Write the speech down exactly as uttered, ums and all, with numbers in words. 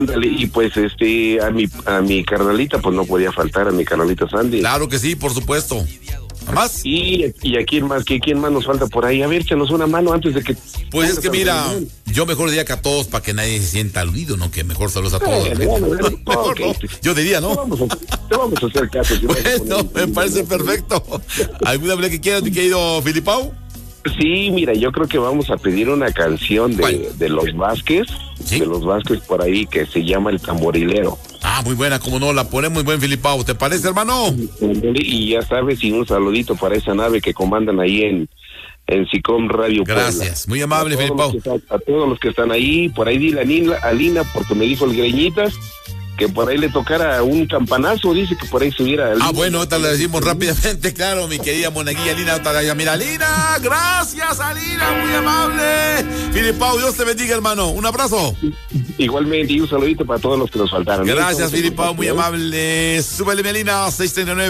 Ándale, y pues este, a mi, a mi carnalita, pues no podía faltar, a mi carnalita Sandy. Claro que sí, por supuesto. ¿Más? Y, y a quién más, que quién más nos falta por ahí. A ver, échanos una mano antes de que... Pues es que mira, yo mejor diría que a todos para que nadie se sienta aludido, ¿no? Que mejor saludos a todos. Eh, bueno, bueno, Mejor, okay. ¿no? Yo diría, ¿no? Te vamos a, te vamos a hacer caso. Si Bueno, me parece perfecto. ¿Alguna vez que quieras, mi querido Filipao? Sí, mira, yo creo que vamos a pedir una canción de, de los Vázquez, ¿sí? De los Vázquez por ahí, que se llama El Tamborilero. Ah, muy buena, como no, la ponemos muy buen, Filipao. ¿Te parece, hermano? Y ya sabes, y un saludito para esa nave que comandan ahí en, en SICOM Radio Gracias, Puebla. Muy amable, Filipao. A todos los que están ahí, por ahí dile a Lina, a Lina, porque me dijo el Greñitas, que por ahí le tocara un campanazo, dice que por ahí subiera. Ah, bueno, ahorita le decimos rápidamente, claro, mi querida monaguilla Lina, ahorita ya, mira, Lina, gracias a Lina, muy amable. Filipao, Dios te bendiga, hermano, un abrazo. Igualmente, y un saludito para todos los que nos faltaron. Gracias, Filipao, muy amable. Súbele, Melina, seis treinta y nueve.